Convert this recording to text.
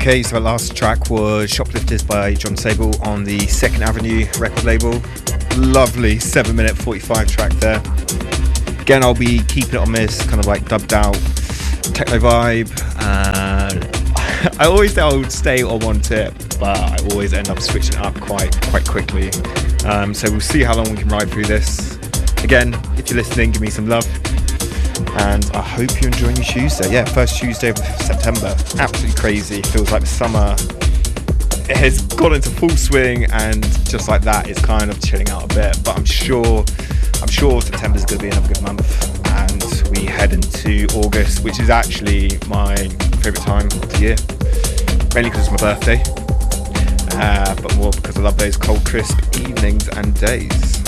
Okay, so our last track was Shoplifters by John Sable on the Second Avenue record label. Lovely 7-minute 45 track there. Again, I'll be keeping it on this kind of like dubbed out techno vibe. I always say I would stay on one tip, but I always end up switching it up quite quickly. So we'll see how long we can ride through this. Again, if you're listening, give me some love. And I hope you're enjoying your Tuesday. Yeah, first Tuesday of September. Absolutely crazy. Feels like the summer has gone into full swing, and just like that, it's kind of chilling out a bit. But I'm sure September's going to be another good month, and we head into August, which is actually my favourite time of the year. Mainly because it's my birthday, but more because I love those cold, crisp evenings and days.